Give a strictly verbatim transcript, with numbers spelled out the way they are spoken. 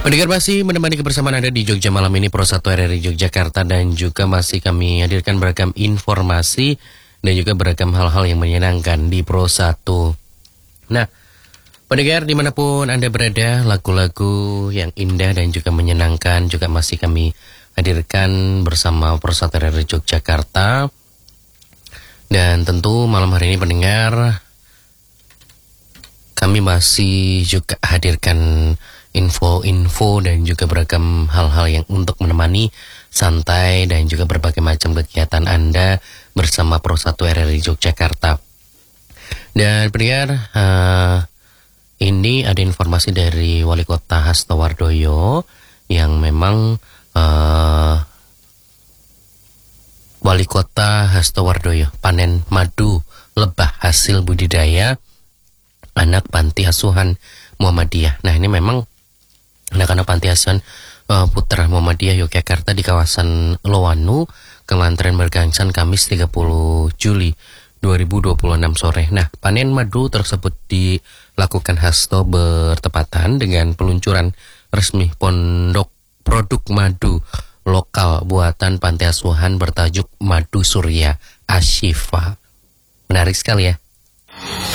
Pendengar masih menemani kebersamaan Anda di Jogja malam ini, Pro satu R R I Yogyakarta, dan juga masih kami hadirkan beragam informasi dan juga beragam hal-hal yang menyenangkan di Pro satu. Nah, pendengar dimanapun Anda berada, lagu-lagu yang indah dan juga menyenangkan juga masih kami hadirkan bersama Pro satu R R I Yogyakarta. Dan tentu malam hari ini pendengar, kami masih juga hadirkan info-info dan juga beragam hal-hal yang untuk menemani santai dan juga berbagai macam kegiatan Anda bersama Pro satu R R I Yogyakarta. Dan pendengar, uh, ini ada informasi dari Wali Kota Hastowardoyo yang memang uh, Wali Kota Hastowardoyo panen madu lebah hasil budidaya anak panti asuhan Muhammadiyah. Nah, ini memang anak-anak panti asuhan uh, Putra Muhammadiyah Yogyakarta di kawasan Lowanu, Kementerian Bergangsan, Kamis tiga puluh Juli dua ribu dua puluh enam sore. Nah, panen madu tersebut dilakukan Hasto bertepatan dengan peluncuran resmi pondok produk madu lokal buatan panti asuhan bertajuk Madu Surya Ashifa. Menarik sekali ya.